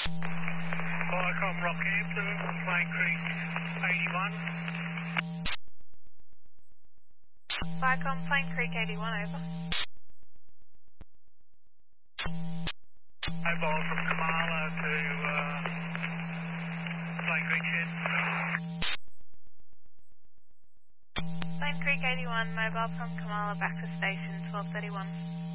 Viacom Rockhampton, Plain Creek 81. Viacom Plain Creek 81, over. Mobile from Kamala to Plain Creek Shed. Plain Creek 81, mobile from Kamala back to station 1231.